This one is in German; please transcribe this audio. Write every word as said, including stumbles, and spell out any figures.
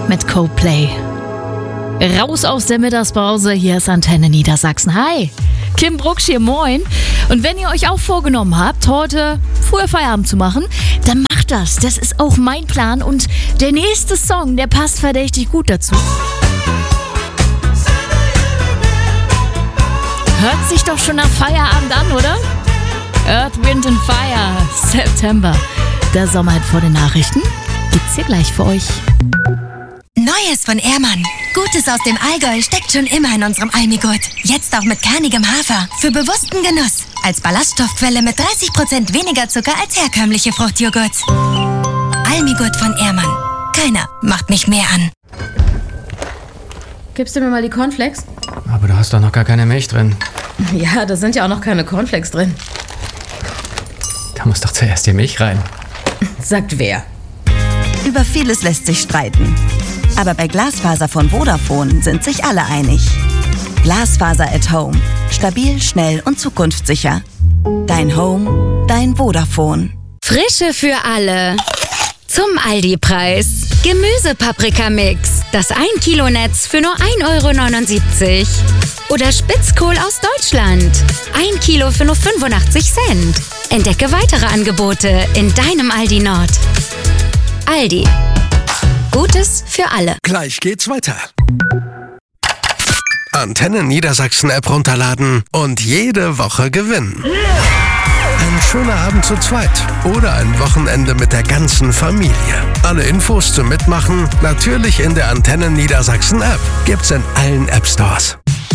mit Coldplay. Raus aus der Mittagspause, hier ist Antenne Niedersachsen. Hi, Kim Brucksch hier, moin. Und wenn ihr euch auch vorgenommen habt, heute früher Feierabend zu machen, dann macht das. Das ist auch mein Plan und der nächste Song, der passt verdächtig gut dazu. Hört sich doch schon nach Feierabend an, oder? Earth, Wind and Fire, September. Der Sommerhit vor den Nachrichten gibt's hier gleich für euch. Neues von Ehrmann. Gutes aus dem Allgäu steckt schon immer in unserem Almigurt. Jetzt auch mit kernigem Hafer. Für bewussten Genuss. Als Ballaststoffquelle mit dreißig Prozent weniger Zucker als herkömmliche Fruchtjoghurts. Almigurt von Ehrmann. Keiner macht mich mehr an. Gibst du mir mal die Cornflakes? Aber du hast doch noch gar keine Milch drin. Ja, da sind ja auch noch keine Cornflakes drin. Da muss doch zuerst die Milch rein. Sagt wer? Über vieles lässt sich streiten. Aber bei Glasfaser von Vodafone sind sich alle einig. Glasfaser at Home. Stabil, schnell und zukunftssicher. Dein Home, dein Vodafone. Frische für alle. Zum Aldi-Preis. Gemüsepaprikamix. Das ein Kilo Netz für nur ein Euro neunundsiebzig. Oder Spitzkohl aus Deutschland. ein Kilo für nur fünfundachtzig Cent. Entdecke weitere Angebote in deinem Aldi Nord. Aldi. Gutes für alle. Gleich geht's weiter. Antenne Niedersachsen App runterladen und jede Woche gewinnen. Ein schöner Abend zu zweit oder ein Wochenende mit der ganzen Familie. Alle Infos zum Mitmachen natürlich in der Antenne Niedersachsen App. Gibt's in allen App Stores.